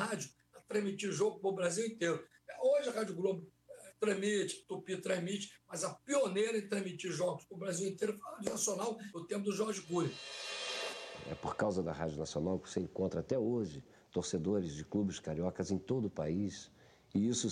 rádio a transmitir jogo para o Brasil inteiro. Hoje a Rádio Globo transmite, Tupi transmite, mas a pioneira em transmitir jogos para o Brasil inteiro foi a Rádio Nacional, no tempo do Jorge Cury. É por causa da Rádio Nacional que você encontra até hoje torcedores de clubes cariocas em todo o país. E isso,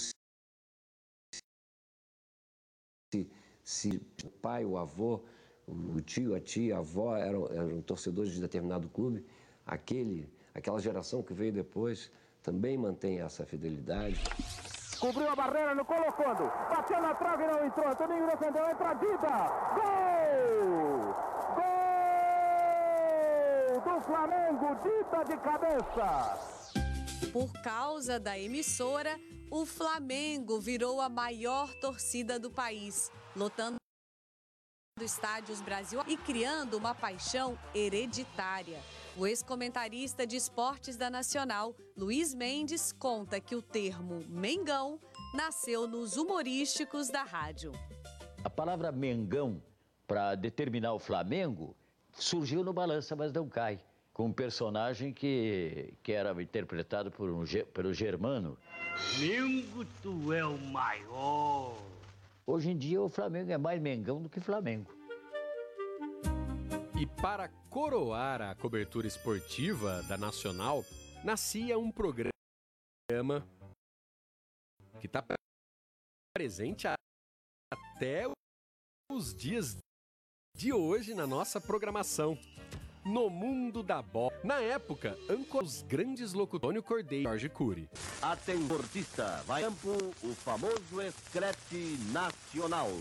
se o pai, o avô, o tio, a tia, a avó eram torcedores de determinado clube, aquela geração que veio depois também mantém essa fidelidade. Cobriu a barreira no Colo Fundo, bateu na trave e não entrou. Toninho defendeu, entra Dida. Gol! Gol do Flamengo, Dida de cabeça. Por causa da emissora, o Flamengo virou a maior torcida do país, lotando estádios Brasil e criando uma paixão hereditária. O ex-comentarista de esportes da Nacional, Luiz Mendes, conta que o termo Mengão nasceu nos humorísticos da rádio. A palavra Mengão, para determinar o Flamengo, surgiu no Balança Mas Não Cai, com um personagem que era interpretado pelo Germano. Mengo, tu é o maior. Hoje em dia o Flamengo é mais Mengão do que Flamengo. E para coroar a cobertura esportiva da Nacional, nascia um programa que está presente até os dias de hoje na nossa programação. No Mundo da Bola. Na época, âncora os grandes locutores Antônio Cordeiro e Jorge Cury. Atentortista, vai campo o famoso escrete nacional.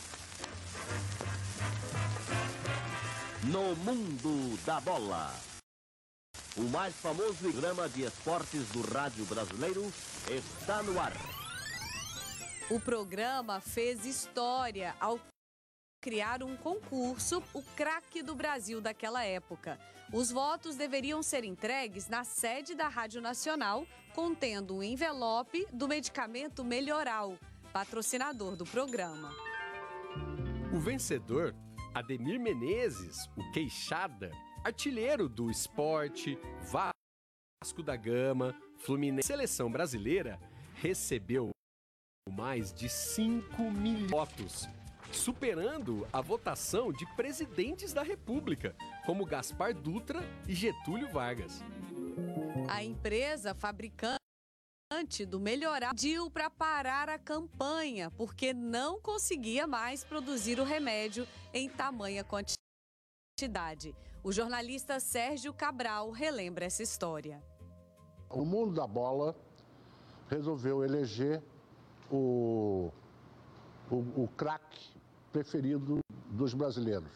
No Mundo da Bola. O mais famoso programa de esportes do rádio brasileiro está no ar. O programa fez história ao criar um concurso, o craque do Brasil daquela época. Os votos deveriam ser entregues na sede da Rádio Nacional, contendo um envelope do medicamento Melhoral, patrocinador do programa. O vencedor, Ademir Menezes, o Queixada, artilheiro do esporte, Vasco da Gama, Fluminense, seleção brasileira, recebeu mais de 5 mil votos, superando a votação de presidentes da República, como Gaspar Dutra e Getúlio Vargas. A empresa fabricante do Melhoral pediu para parar a campanha, porque não conseguia mais produzir o remédio em tamanha quantidade. O jornalista Sérgio Cabral relembra essa história. O Mundo da Bola resolveu eleger o craque preferido dos brasileiros.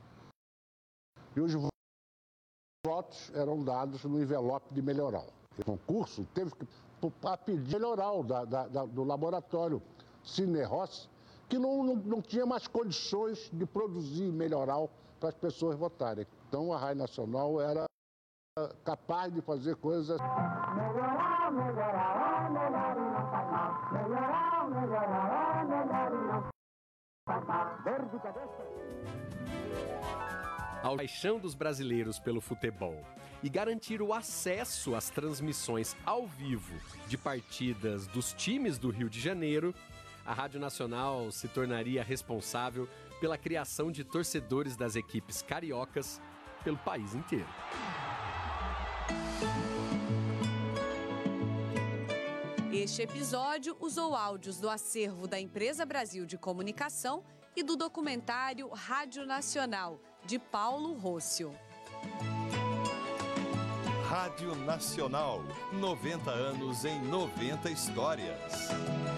E os votos eram dados no envelope de Melhoral. O concurso teve que pedir Melhoral do laboratório Cine Rossi, que não tinha mais condições de produzir Melhoral para as pessoas votarem. Então a Rádio Nacional era capaz de fazer coisas... Melhoral, melhoral, melhoral, não faz mal. Melhoral, melhoral, melhoral, não faz mal. Dor de cabeça. A paixão dos brasileiros pelo futebol e garantir o acesso às transmissões ao vivo de partidas dos times do Rio de Janeiro, a Rádio Nacional se tornaria responsável pela criação de torcedores das equipes cariocas pelo país inteiro. Este episódio usou áudios do acervo da Empresa Brasil de Comunicação e do documentário Rádio Nacional, de Paulo Rócio. Rádio Nacional, 90 anos em 90 histórias.